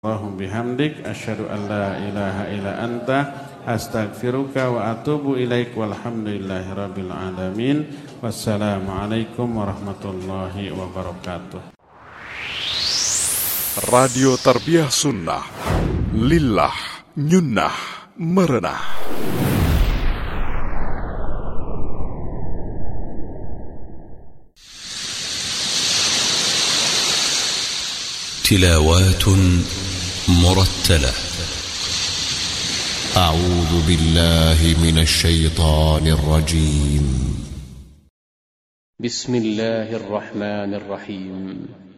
Allahumma bihamdik asyhadu an la ilaha illa anta astaghfiruka wa atubu ilaik walhamdulillahi rabbil alamin. Wassalamualaikum warahmatullahi wabarakatuh. Radio Tarbiyah Sunnah Lillah Nyunnah Merenah. تلاوات مرتلة. أعوذ بالله من الشيطان الرجيم. بسم الله الرحمن الرحيم.